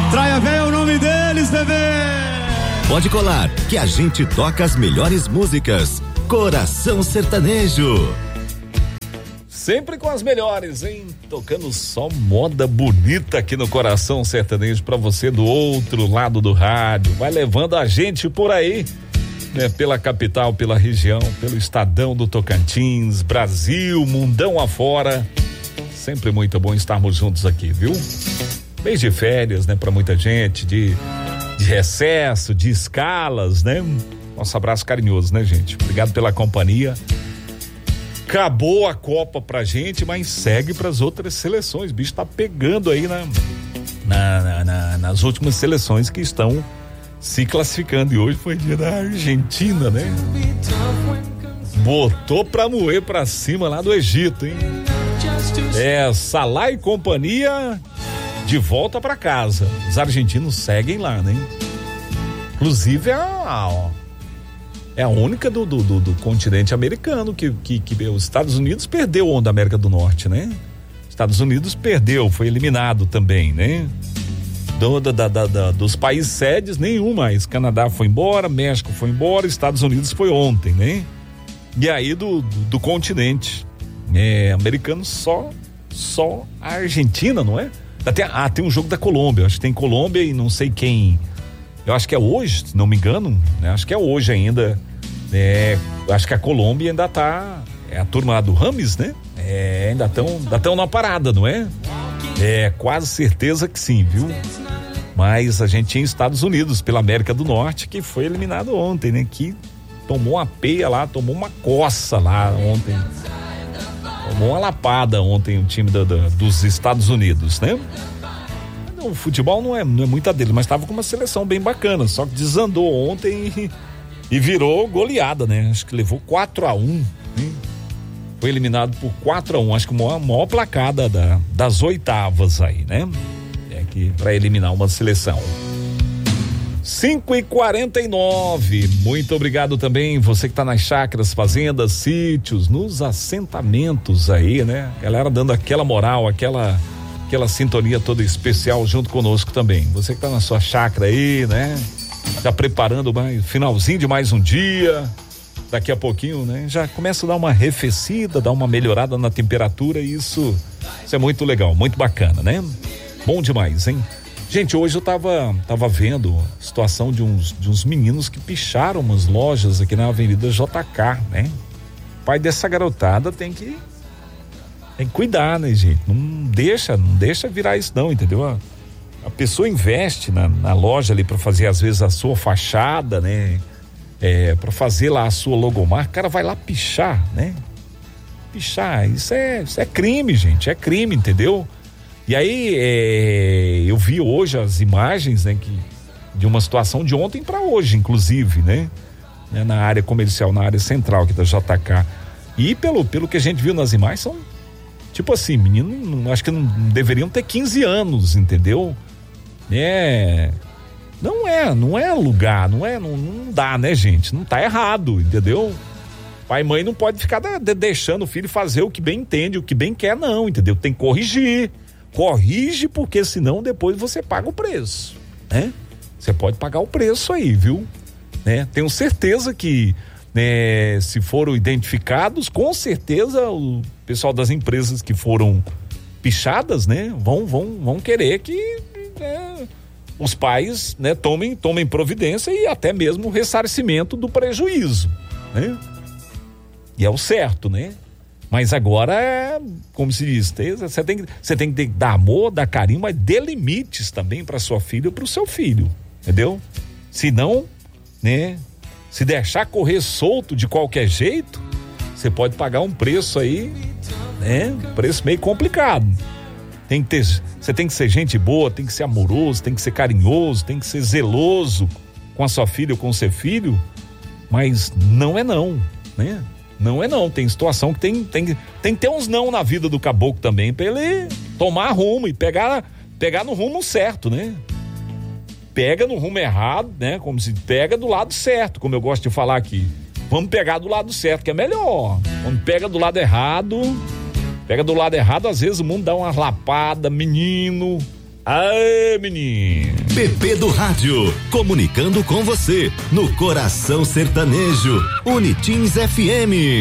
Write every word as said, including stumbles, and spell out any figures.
Traia Véia é o nome deles, bebê. Pode colar, que a gente toca as melhores músicas. Coração Sertanejo. Sempre com as melhores, hein? Tocando só moda bonita aqui no Coração Sertanejo pra você do outro lado do rádio. Vai levando a gente por aí, né? Pela capital, pela região, pelo estadão do Tocantins, Brasil, mundão afora. Sempre muito bom estarmos juntos aqui, viu? Mês de férias, né? Pra muita gente, de, de recesso, de escalas, né? Nosso abraço carinhoso, né, gente? Obrigado pela companhia. Acabou a Copa pra gente, mas segue pras outras seleções. O bicho tá pegando aí na, na, na, na, nas últimas seleções que estão se classificando. E hoje foi dia da Argentina, né? Botou pra moer pra cima lá do Egito, hein? É, Salah e companhia de volta pra casa. Os argentinos seguem lá, né? Inclusive a... É a única do, do, do, do continente americano que, que, que os Estados Unidos perdeu onda da América do Norte, né? Estados Unidos perdeu, foi eliminado também, né? Do, da, da, da, dos países sedes, nenhum mais. Canadá foi embora, México foi embora, Estados Unidos foi ontem, né? E aí do, do, do continente é, americano só, só a Argentina, não é? Até, ah, tem um jogo da Colômbia, acho que tem Colômbia e não sei quem. Eu acho que é hoje, se não me engano, né? Acho que é hoje ainda. É, acho que a Colômbia ainda tá. É a turma lá do Rames, né? É, ainda estão ainda tão na parada, não é? É, quase certeza que sim, viu? Mas a gente tinha Estados Unidos pela América do Norte, que foi eliminado ontem, né? Que tomou uma peia lá, tomou uma coça lá ontem. Tomou uma lapada ontem o time da, da, dos Estados Unidos, né? O futebol não é, não é muita dele, mas estava com uma seleção bem bacana, só que desandou ontem e, e virou goleada, né? Acho que levou quatro a um, hein? Foi eliminado por quatro a um, acho que o maior, maior placada da, das oitavas aí, né? É que para eliminar uma seleção. cinco e quarenta e nove, muito obrigado também você que tá nas chácaras, fazendas, sítios, nos assentamentos aí, né? Galera dando aquela moral, aquela aquela sintonia toda especial junto conosco também. Você que tá na sua chácara aí, né? Tá preparando mais, finalzinho de mais um dia, daqui a pouquinho, né? Já começa a dar uma arrefecida, dar uma melhorada na temperatura e isso, isso é muito legal, muito bacana, né? Bom demais, hein? Gente, hoje eu tava, tava vendo a situação de uns, de uns meninos que picharam umas lojas aqui na Avenida J K, né? O pai dessa garotada tem que tem que cuidar, né, gente? Não deixa, não deixa virar isso não, entendeu? A, a pessoa investe na, na loja ali para fazer às vezes a sua fachada, né? É, para fazer lá a sua logomarca, o cara vai lá pichar, né? Pichar, isso é, isso é crime, gente, é crime, entendeu? E aí, é, eu vi hoje as imagens, né, que, de uma situação de ontem para hoje, inclusive, né? Na área comercial, na área central aqui da J K. E pelo, pelo que a gente viu nas imagens, são tipo assim, menino, acho que não deveriam ter quinze anos, entendeu? É, não é, não é lugar, não é, não, não dá, né, gente? Não tá errado, entendeu? Pai e mãe não pode ficar de, deixando o filho fazer o que bem entende, o que bem quer, não, entendeu? Tem que corrigir. Corrige, porque senão depois você paga o preço, né? Você pode pagar o preço aí, viu? Né? Tenho certeza que, né, se foram identificados, com certeza o pessoal das empresas que foram pichadas, né, vão, vão, vão querer que, né, os pais, né, tomem, tomem providência e até mesmo o ressarcimento do prejuízo, né? E é o certo, né? Mas agora é, como se diz, você tem, você tem que dar amor, dar carinho, mas dê limites também para sua filha ou para o seu filho, entendeu? Se não, né, se deixar correr solto de qualquer jeito, você pode pagar um preço aí, né, um preço meio complicado. Tem que ter, você tem que ser gente boa, tem que ser amoroso, tem que ser carinhoso, tem que ser zeloso com a sua filha ou com o seu filho, mas não é não, né? Não é não, tem situação que tem, tem, tem que ter uns não na vida do caboclo também, pra ele tomar rumo e pegar, pegar no rumo certo, né? Pega no rumo errado, né? Como se pega do lado certo, como eu gosto de falar aqui. Vamos pegar do lado certo, que é melhor. Quando pega do lado errado, pega do lado errado, às vezes o mundo dá uma lapada, menino, Aê, menino. P P do Rádio, comunicando com você no Coração Sertanejo, Unitins F M.